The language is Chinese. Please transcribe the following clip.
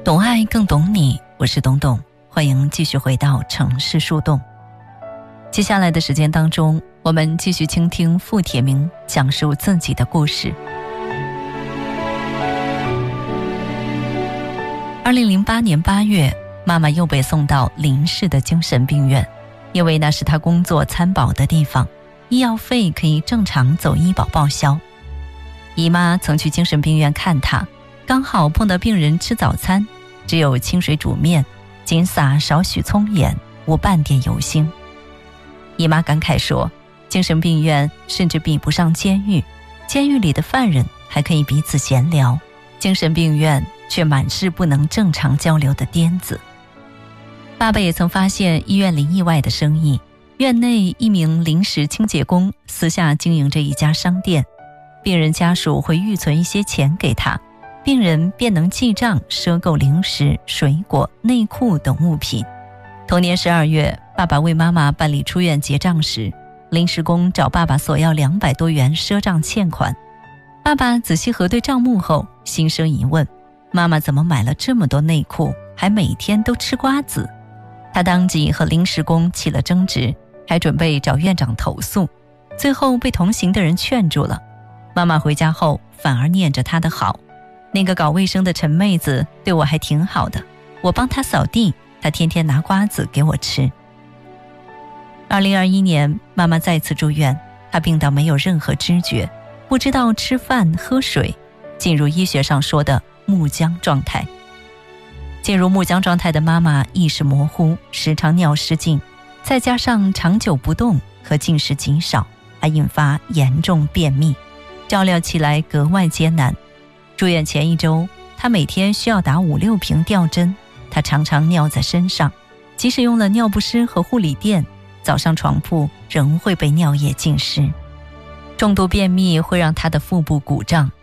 懂爱更懂你，我是董董，欢迎继续回到城市树洞。接下来的时间当中，我们继续倾听傅铁明讲述自己的故事。2008年8月，妈妈又被送到临市的精神病院，因为那是她工作参保的地方，医药费可以正常走医保报销。姨妈曾去精神病院看她，刚好碰到病人吃早餐，只有清水煮面，仅撒少许葱盐，无半点油腥。姨妈感慨说，精神病院甚至比不上监狱，监狱里的犯人还可以彼此闲聊，精神病院却满是不能正常交流的癫子。爸爸也曾发现医院里意外的生意，院内一名临时清洁工私下经营着一家商店，病人家属会预存一些钱给他，病人便能记账赊购零食、水果、内裤等物品。同年12月，爸爸为妈妈办理出院结账时，临时工找爸爸索要200多元赊账欠款。爸爸仔细核对账目后，心生疑问，妈妈怎么买了这么多内裤，还每天都吃瓜子？他当即和临时工起了争执，还准备找院长投诉，最后被同行的人劝住了。妈妈回家后反而念着他的好，那个搞卫生的陈妹子对我还挺好的，我帮她扫地，她天天拿瓜子给我吃。2021年，妈妈再次住院，她病到没有任何知觉，不知道吃饭喝水，进入医学上说的木僵状态。进入木僵状态的妈妈意识模糊，时常尿失禁，再加上长久不动和进食极少，还引发严重便秘，照料起来格外艰难。住院前1周，她每天需要打5-6瓶吊针，她常常尿在身上，即使用了尿不湿和护理垫，早上床铺仍会被尿液浸湿。重度便秘会让她的腹部鼓胀，